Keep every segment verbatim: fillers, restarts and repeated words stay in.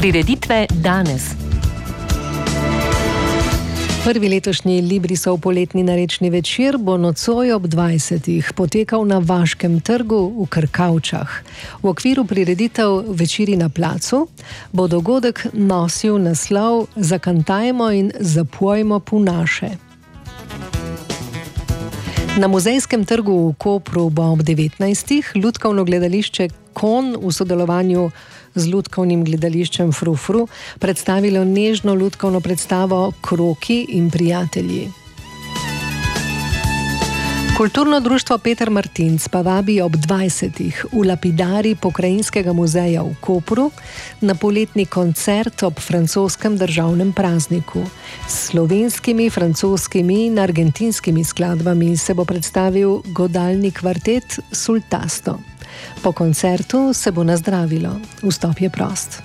Prireditve danes. Prvi letošnji Librisov poletni narečni večer bo nocoj ob dvajsetih potekal na Vaškem trgu v Krkavčah. V okviru prireditev Večeri na placu bo dogodek nosil naslov Zakantajmo in zapojmo po naše. Na Muzejskem trgu v Kopru bo ob devetnajstih lutkovno gledališče Kon v sodelovanju z lutkovnim gledališčem Frufru predstavilo nežno lutkovno predstavo Kroki in prijatelji. Kulturno društvo Peter Martinc pa vabi ob dvajsetih v lapidari Pokrajinskega muzeja v Kopru na poletni koncert ob francoskem državnem prazniku. S slovenskimi, francoskimi in argentinskimi skladbami se bo predstavil godalni kvartet Sultasto. Po koncertu se bo nazdravilo. Vstop je prost.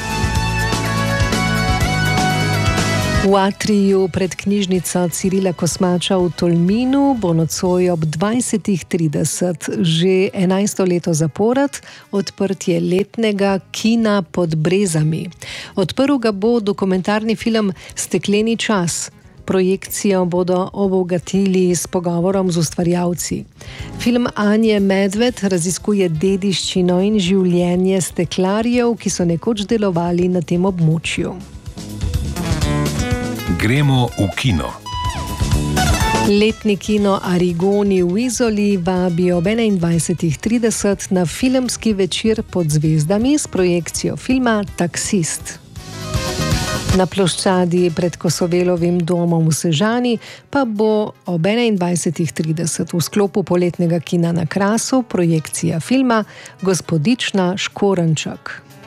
V atriju pred knjižnico Cirila Kosmača v Tolminu bo nocoj ob dvajsetih trideset že enajsto leto zapored odprtje letnega kina Pod brezami. Odprl ga bo dokumentarni film Stekleni čas. Projekcijo bodo obogatili s pogovorom z ustvarjalci. Film Anje Medved raziskuje dediščino in življenje steklarjev, ki so nekoč delovali na tem območju. Gremo v kino. Letni kino Arigoni v Izoli vabi ob enaindvajsetih trideset na filmski večer Pod zvezdami s projekcijo filma Taksist. Na ploščadi pred Kosovelovim domom v Sežani pa bo ob enaindvajsetih trideset v sklopu poletnega kina na Krasu projekcija filma Gospodična Škorenjček.